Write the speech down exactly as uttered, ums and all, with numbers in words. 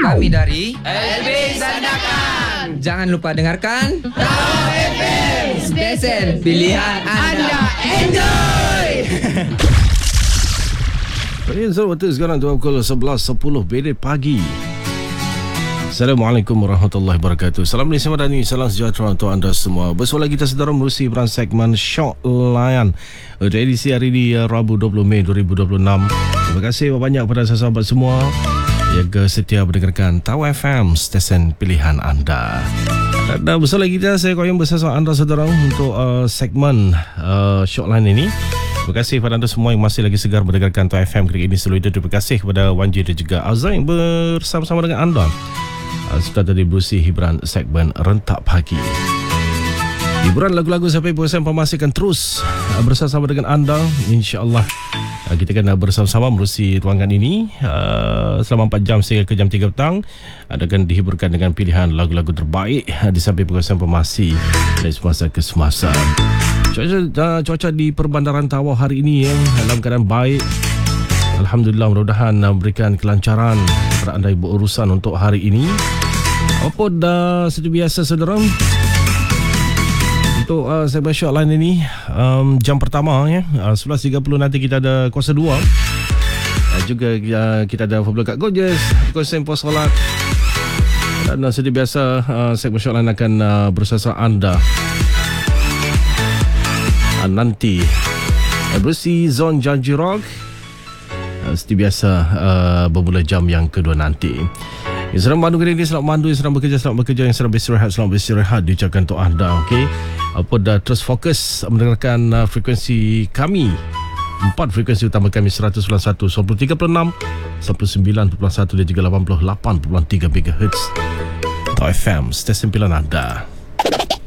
Kami dari L B Sandakan. Jangan lupa dengarkan Tawau F M, stesen pilihan anda. Enjoy. Baik, selamat datang sekarang tu pukul sebelas sepuluh bedek pagi. Assalamualaikum warahmatullahi wabarakatuh. Salam Malaysia Madani, salam sejahtera untuk anda semua. Bersama kita sedara menerusi peran segmen Shock Layan untuk edisi hari ini, Rabu dua puluh Mei dua ribu dua puluh enam. Terima kasih banyak kepada sahabat semua yang setia mendengarkan Tawau F M, stesen pilihan anda. Dan bersama kita, saya koyong bersama anda saudara untuk uh, segmen uh, Shock Layan ini. Terima kasih kepada anda semua yang masih lagi segar mendengarkan Tawau F M kali ini. Seluruh itu terima kasih kepada Wan J dan juga Azrain yang bersama-sama dengan anda. Uh, sudah tadi berusi hiburan segmen Rentak Pagi. Hiburan lagu-lagu sampai bosan informasi akan terus uh, bersama dengan anda, insya-Allah. Uh, kita akan uh, bersama-sama menerusi ruangan ini uh, selama empat jam sehingga ke jam tiga petang. Uh, akan dihiburkan dengan pilihan lagu-lagu terbaik uh, di samping bosan informasi dari semasa ke semasa. Cuaca, uh, cuaca di Perbandaran Tawau hari ini ya, dalam keadaan baik. Alhamdulillah, mudah-mudahan uh, berikan kelancaran kepada anda yang berurusan untuk hari ini. Apa dah seperti biasa saudara, untuk uh, segmen Shock Line ini um, jam pertama ya, uh, sebelas tiga puluh nanti kita ada kuasa dua. uh, Juga uh, kita ada Fabula Kak Gorgeous, kuasa Pos Solat. Dan uh, seperti biasa uh, segmen Shock Line akan uh, bersama anda uh, nanti uh, berusi Zon Janji Rock. Uh, seperti biasa uh, bermula jam yang kedua nanti. Yang sedang mandu kali ini, selamat mandu. Yang sedang bekerja, selamat bekerja. Yang sedang beristirahat, selamat beristirahat. Diucapkan untuk anda, okey. Apa dah terus fokus mendengarkan uh, frekuensi kami. Empat frekuensi utama kami, seratus sembilan puluh satu, sembilan puluh tiga puluh enam, sembilan puluh sembilan perpuluhan satu dan juga lapan puluh lapan perpuluhan tiga megahertz. Tawau F M, stesen pilihan anda.